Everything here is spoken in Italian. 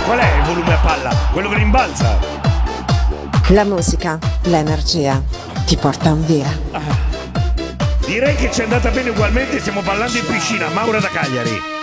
qual è il volume a palla? Quello che rimbalza. La musica, l'energia ti portano via. Direi che ci è andata bene ugualmente, stiamo ballando in piscina. Maura da Cagliari.